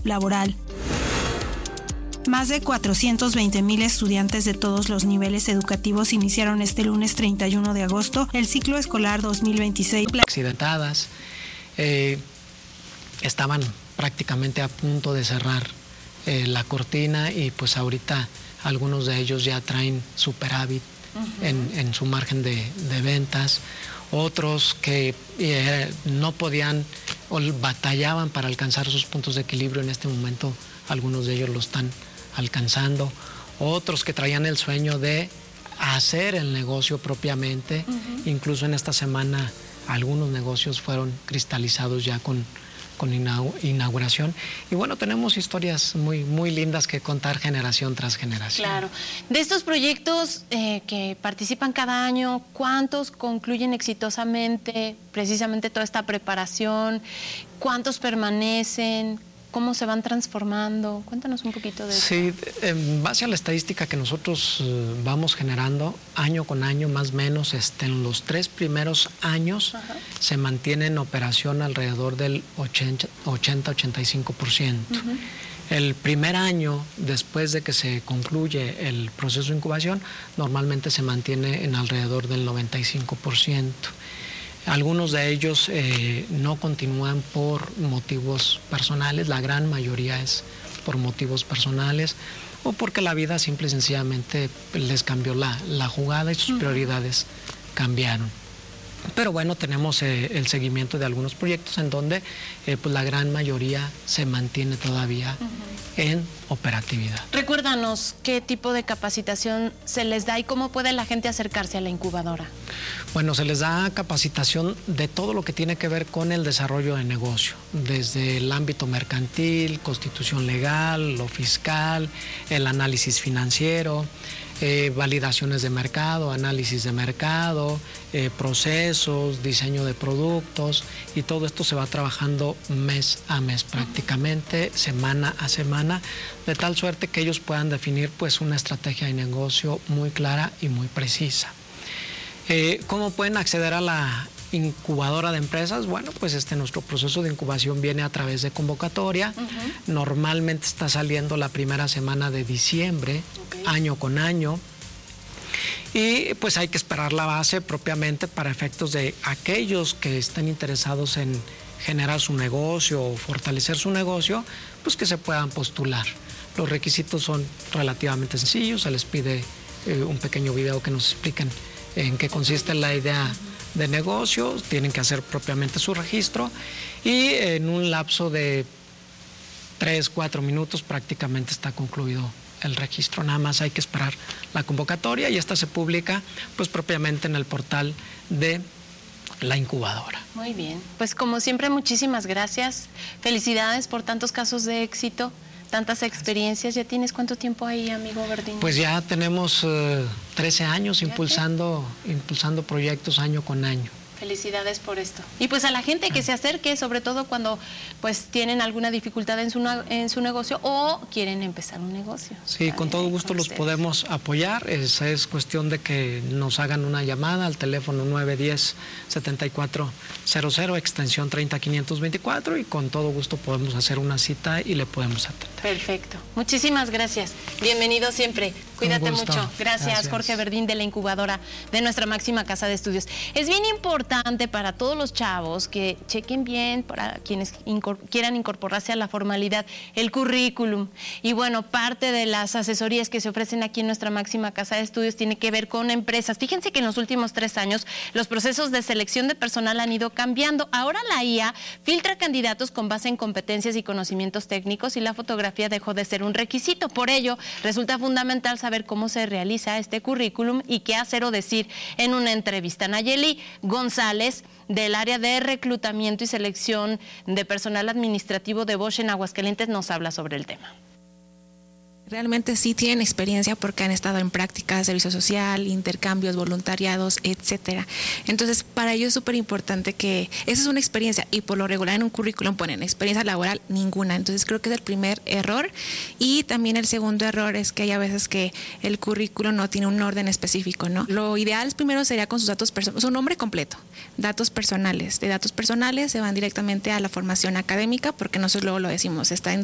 laboral. Más de 420,000 estudiantes de todos los niveles educativos iniciaron este lunes 31 de agosto el ciclo escolar 2026. Accidentadas, estaban prácticamente a punto de cerrar la cortina y pues ahorita algunos de ellos ya traen superávit en su margen de ventas. Otros que no podían o batallaban para alcanzar sus puntos de equilibrio, en este momento algunos de ellos lo están alcanzando. Otros que traían el sueño de hacer el negocio propiamente, incluso en esta semana algunos negocios fueron cristalizados ya con inauguración. Y bueno, tenemos historias muy lindas que contar generación tras generación. Claro. De estos proyectos que participan cada año, ¿cuántos concluyen exitosamente precisamente toda esta preparación? ¿Cuántos permanecen? ¿Cómo se van transformando? Cuéntanos un poquito de eso. Sí, en base a la estadística que nosotros vamos generando año con año, más o menos en los 3 primeros años se mantiene en operación alrededor del 80-85%. El primer año, después de que se concluye el proceso de incubación, normalmente se mantiene en alrededor del 95%. Algunos de ellos no continúan por motivos personales, la gran mayoría es por motivos personales o porque la vida simple y sencillamente les cambió la jugada y sus prioridades cambiaron. Pero bueno, tenemos el seguimiento de algunos proyectos en donde pues la gran mayoría se mantiene todavía en operatividad. Recuérdanos qué tipo de capacitación se les da y cómo puede la gente acercarse a la incubadora. Bueno, se les da capacitación de todo lo que tiene que ver con el desarrollo de negocio, desde el ámbito mercantil, constitución legal, lo fiscal, el análisis financiero, validaciones de mercado, análisis de mercado, procesos, diseño de productos, y todo esto se va trabajando mes a mes prácticamente, semana a semana, de tal suerte que ellos puedan definir pues una estrategia de negocio muy clara y muy precisa. ¿Cómo pueden acceder a la incubadora de empresas? Bueno, pues nuestro proceso de incubación viene a través de convocatoria. Normalmente está saliendo la primera semana de diciembre, año con año. Y pues hay que esperar la base propiamente para efectos de aquellos que estén interesados en generar su negocio o fortalecer su negocio, pues que se puedan postular. Los requisitos son relativamente sencillos, se les pide un pequeño video que nos expliquen en qué consiste la idea de negocio, tienen que hacer propiamente su registro y en un lapso de 3-4 minutos prácticamente está concluido el registro. Nada más hay que esperar la convocatoria y esta se publica pues propiamente en el portal de la incubadora. Muy bien, pues como siempre muchísimas gracias, felicidades por tantos casos de éxito, tantas experiencias. ¿Ya tienes cuánto tiempo ahí, amigo Verdín? Pues ya tenemos 13 años impulsando proyectos año con año. Felicidades por esto. Y pues a la gente que se acerque, sobre todo cuando pues tienen alguna dificultad en su negocio o quieren empezar un negocio. Sí, con todo gusto los podemos apoyar. Es cuestión de que nos hagan una llamada al teléfono 910-7400, extensión 30524, y con todo gusto podemos hacer una cita y le podemos atender. Perfecto. Muchísimas gracias. Bienvenido siempre. Cuídate mucho. Gracias, Jorge Verdín, de la incubadora de nuestra máxima casa de estudios. Es bien importante para todos los chavos que chequen bien, para quienes quieran incorporarse a la formalidad, el currículum. Y bueno, parte de las asesorías que se ofrecen aquí en nuestra máxima casa de estudios tiene que ver con empresas. Fíjense que en los últimos 3 años los procesos de selección de personal han ido cambiando. Ahora la IA filtra candidatos con base en competencias y conocimientos técnicos y la fotografía dejó de ser un requisito. Por ello, resulta fundamental saber cómo se realiza este currículum y qué hacer o decir en una entrevista. Nayeli González, del área de reclutamiento y selección de personal administrativo de Bosch en Aguascalientes, nos habla sobre el tema. Realmente sí tienen experiencia porque han estado en prácticas, servicio social, intercambios, voluntariados, etcétera. Entonces, para ellos es súper importante que esa es una experiencia, y por lo regular en un currículum ponen experiencia laboral ninguna. Entonces, creo que es el primer error. Y también el segundo error es que hay a veces que el currículum no tiene un orden específico, ¿no? Lo ideal primero sería con sus datos personales, su nombre completo, datos personales. De datos personales se van directamente a la formación académica, porque nosotros luego lo decimos, está en